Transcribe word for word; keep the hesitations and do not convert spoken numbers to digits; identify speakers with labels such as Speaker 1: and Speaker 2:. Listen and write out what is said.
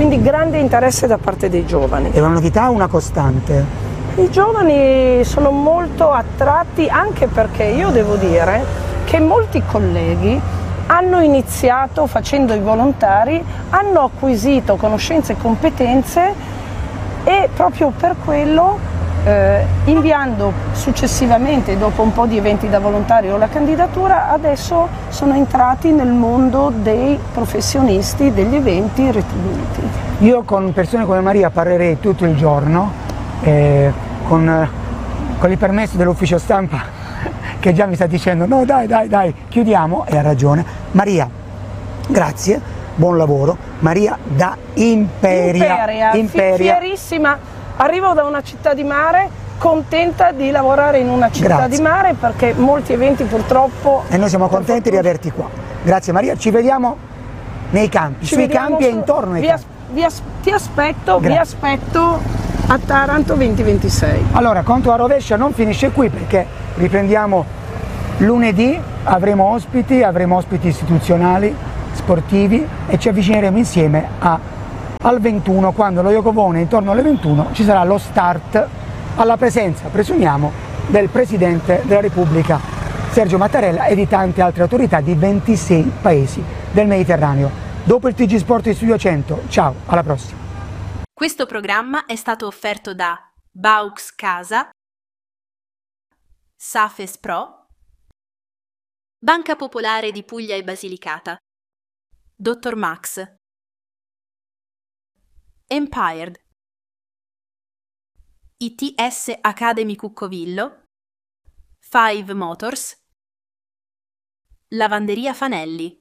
Speaker 1: quindi grande interesse da parte dei giovani.
Speaker 2: È una novità o una costante?
Speaker 1: I giovani sono molto attratti, anche perché io devo dire che molti colleghi hanno iniziato facendo i volontari, hanno acquisito conoscenze e competenze e proprio per quello Eh, inviando successivamente, dopo un po' di eventi da volontario, la candidatura, adesso sono entrati nel mondo dei professionisti degli eventi retribuiti.
Speaker 2: Io con persone come Maria parlerei tutto il giorno, eh, con, con il permesso dell'ufficio stampa che già mi sta dicendo no dai dai dai chiudiamo, e ha ragione. Maria, grazie, buon lavoro. Maria da Imperia.
Speaker 1: Imperia,
Speaker 2: Imperia.
Speaker 1: Fierissima. Arrivo da una città di mare, contenta di lavorare in una città
Speaker 2: Grazie.
Speaker 1: di mare, perché molti eventi purtroppo...
Speaker 2: E noi siamo contenti di averti qua. Grazie Maria, ci vediamo nei campi,
Speaker 1: Ci
Speaker 2: sui
Speaker 1: vediamo
Speaker 2: campi e
Speaker 1: su-
Speaker 2: intorno ai
Speaker 1: vi
Speaker 2: campi.
Speaker 1: as- vi as- ti aspetto, vi
Speaker 2: Grazie.
Speaker 1: aspetto a Taranto venti ventisei.
Speaker 2: Allora, conto a rovescia non finisce qui, perché riprendiamo lunedì, avremo ospiti, avremo ospiti istituzionali, sportivi, e ci avvicineremo insieme a al ventuno, quando lo Iocovone intorno alle ventuno ci sarà lo start alla presenza, presumiamo, del Presidente della Repubblica Sergio Mattarella e di tante altre autorità di ventisei paesi del Mediterraneo. Dopo il T G Sport di Studio cento, ciao, alla prossima.
Speaker 3: Questo programma è stato offerto da Baux Casa, Safes Pro, Banca Popolare di Puglia e Basilicata, Dottor Max, Empired, I T S Academy Cuccovillo, Five Motors, Lavanderia Fanelli.